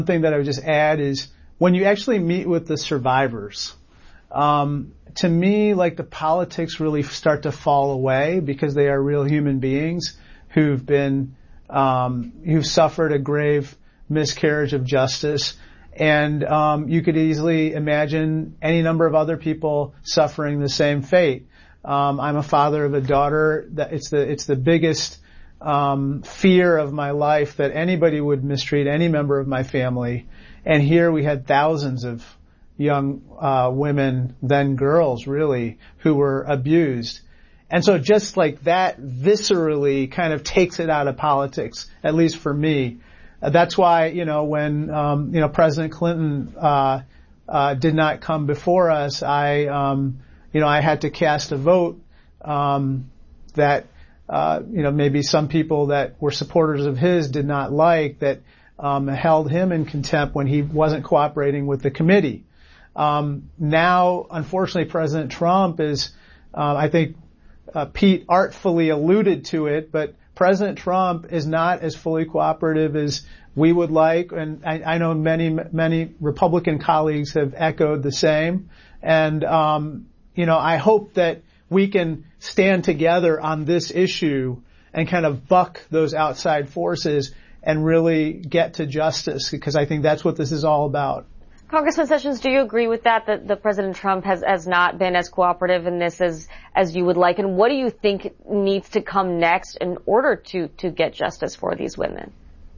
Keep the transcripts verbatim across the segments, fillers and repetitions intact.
thing that I would just add is when you actually meet with the survivors, um, to me, like the politics really start to fall away because they are real human beings who've been, um, who've suffered a grave miscarriage of justice. And, um, you could easily imagine any number of other people suffering the same fate. Um, I'm a father of a daughter that it's the, it's the biggest, um, fear of my life that anybody would mistreat any member of my family. And here we had thousands of young, uh, women, then girls really, who were abused. And so just like that viscerally kind of takes it out of politics, at least for me. Uh, that's why, you know, when, um, you know, President Clinton, uh, uh, did not come before us, I, um, you know, I had to cast a vote, um, that, uh, you know, maybe some people that were supporters of his did not like, that, um, held him in contempt when he wasn't cooperating with the committee. Um, now, unfortunately, President Trump is, uh, I think, uh, Pete artfully alluded to it, but President Trump is not as fully cooperative as we would like, and I, I know many, many Republican colleagues have echoed the same. And, um, you know, I hope that we can stand together on this issue and kind of buck those outside forces and really get to justice, because I think that's what this is all about. Congressman Sessions, do you agree with that, that the President Trump has, has not been as cooperative in this as, as you would like? And what do you think needs to come next in order to, to get justice for these women?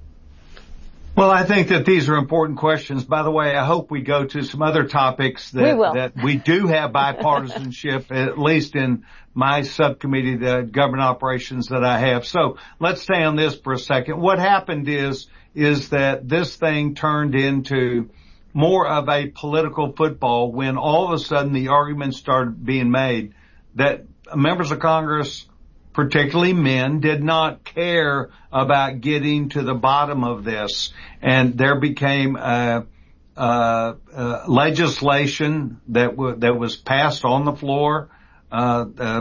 Well, I think that these are important questions. By the way, I hope we go to some other topics that we will. that we do have bipartisanship, at least in my subcommittee, the government operations that I have. So let's stay on this for a second. What happened is, is that this thing turned into more of a political football when all of a sudden the arguments started being made that members of Congress, particularly men, did not care about getting to the bottom of this. And there became uh, uh, uh legislation that w- that was passed on the floor, uh, uh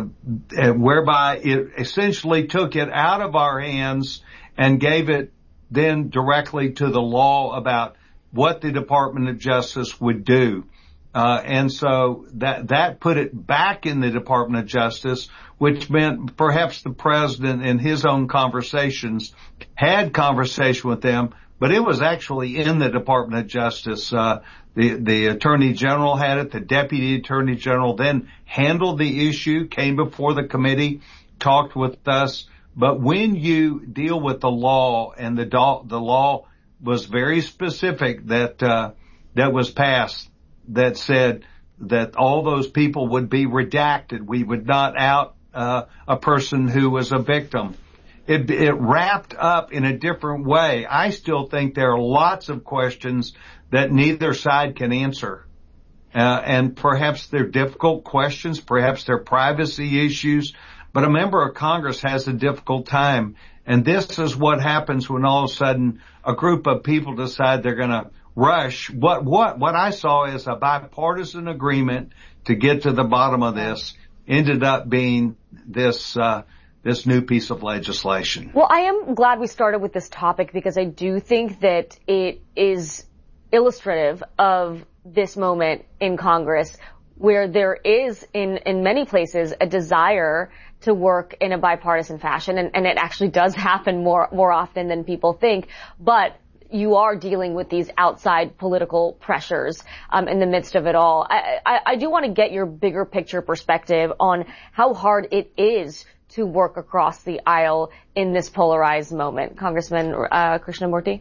whereby it essentially took it out of our hands and gave it then directly to the law about what the Department of Justice would do. Uh, and so that, that put it back in the Department of Justice, which meant perhaps the president in his own conversations had conversation with them, but it was actually in the Department of Justice. Uh, the, the Attorney General had it, the Deputy Attorney General then handled the issue, came before the committee, talked with us. But when you deal with the law, and the, do- the law was very specific that, uh, that was passed, that said that all those people would be redacted. We would not out, uh, a person who was a victim. It, it wrapped up in a different way. I still think there are lots of questions that neither side can answer. Uh, and perhaps they're difficult questions, perhaps they're privacy issues, but a member of Congress has a difficult time. And this is what happens when all of a sudden a group of people decide they're going to rush. What, what, what I saw is a bipartisan agreement to get to the bottom of this ended up being this, uh, this new piece of legislation. Well, I am glad we started with this topic because I do think that it is illustrative of this moment in Congress where there is in, in many places a desire to work in a bipartisan fashion, and, and it actually does happen more, more often than people think, but you are dealing with these outside political pressures um, in the midst of it all. I, I, I do want to get your bigger picture perspective on how hard it is to work across the aisle in this polarized moment. Congressman uh, Krishnamurti?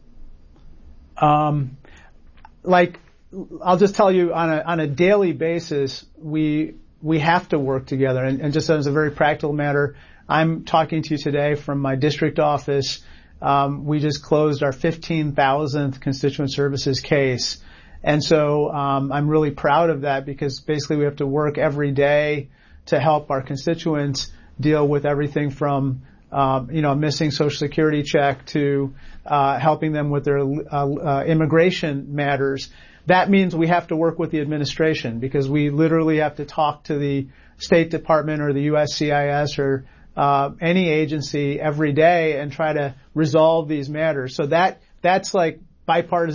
Um, like, I'll just tell you on a, on a daily basis, we, we have to work together. And, and just as a very practical matter, I'm talking to you today from my district office. Um, we just closed our fifteen thousandth constituent services case. And so, um, I'm really proud of that because basically we have to work every day to help our constituents deal with everything from, um, you know, a missing Social Security check to, uh, helping them with their, uh, uh, immigration matters. That means we have to work with the administration because we literally have to talk to the State Department or the U S C I S or uh, any agency every day and try to resolve these matters. So that that's like bipartisan